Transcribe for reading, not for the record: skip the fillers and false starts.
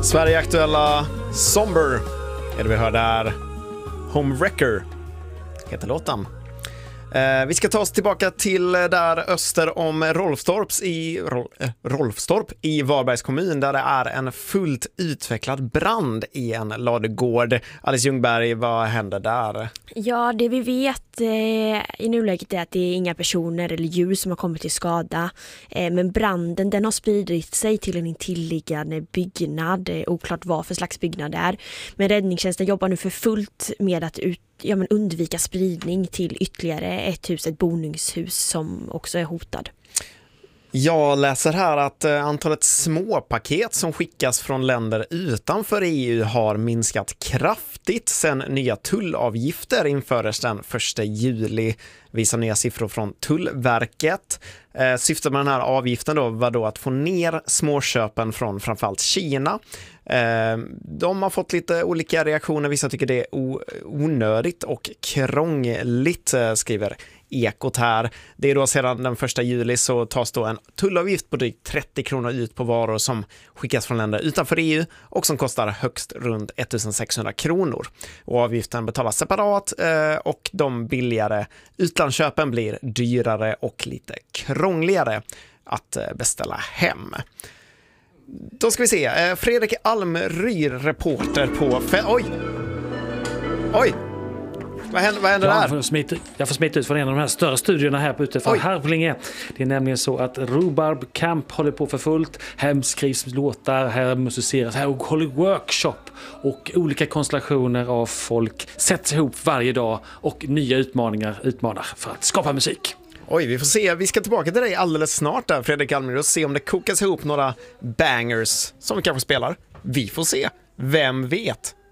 Sverige-aktuella Somber är det vi hör där. Homewrecker heter låten. Vi ska ta oss tillbaka till där öster om Rolfstorp i Varbergs kommun, där det är en fullt utvecklad brand i en ladugård. Alice Ljungberg, vad händer där? Ja, det vi vet i nuläget är att det är inga personer eller djur som har kommit till skada. Men branden, den har spridit sig till en intilliggande byggnad. Oklart vad för slags byggnad det är. Men räddningstjänsten jobbar nu för fullt med att undvika spridning till ytterligare ett boningshus som också är hotad. Jag läser här att antalet småpaket som skickas från länder utanför EU har minskat kraftigt sedan nya tullavgifter infördes den 1 juli, visar nya siffror från Tullverket. Syftet med den här avgiften då var då att få ner småköpen från framförallt Kina. De har fått lite olika reaktioner. Vissa tycker det är onödigt och krångligt, skriver Ekot här. Det är då sedan den 1 juli så tas då en tullavgift på drygt 30 kronor ut på varor som skickas från länder utanför EU och som kostar högst runt 1600 kronor. Och avgiften betalas separat och de billigare utlandsköpen blir dyrare och lite krångligare att beställa hem. Då ska vi se. Fredrik Almryr, reporter på... Oj! Vad händer där? Jag får smita ut från en av de här större studierna här på utifrån Harplinge. Det är nämligen så att Rhubarb Camp håller på för fullt. Här skrivs låtar, här musiceras, här håller workshop och olika konstellationer av folk sätts ihop varje dag och nya utmanar för att skapa musik. Oj, vi får se. Vi ska tillbaka till dig alldeles snart där, Fredrik Almir, och se om det kokas ihop några bangers som vi kanske spelar. Vi får se. Vem vet?